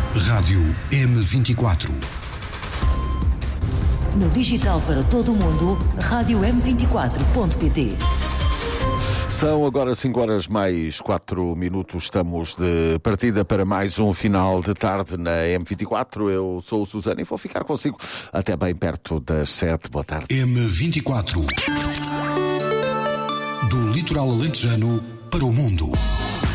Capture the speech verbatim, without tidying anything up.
Rádio M vinte e quatro. No digital para todo o mundo, rádio m vinte e quatro ponto pt. São agora cinco horas mais quatro minutos. Estamos de partida para mais um final de tarde na M vinte e quatro. Eu sou o Susana e vou ficar consigo até bem perto das sete. Boa tarde. M vinte e quatro. Do litoral alentejano para o mundo.